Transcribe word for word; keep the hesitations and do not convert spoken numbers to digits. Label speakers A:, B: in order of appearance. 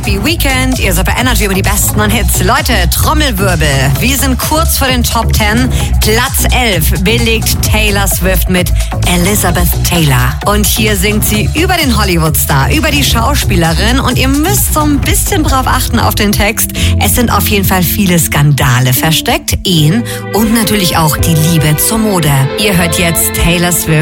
A: Happy Weekend. Ihr seid bei Energy über die besten Hits. Leute, Trommelwirbel. Wir sind kurz vor den Top zehn. Platz elf belegt Taylor Swift mit Elizabeth Taylor. Und hier singt sie über den Hollywood-Star, über die Schauspielerin. Und ihr müsst so ein bisschen drauf achten auf den Text. Es sind auf jeden Fall viele Skandale versteckt, Ehen und natürlich auch die Liebe zur Mode. Ihr hört jetzt Taylor Swift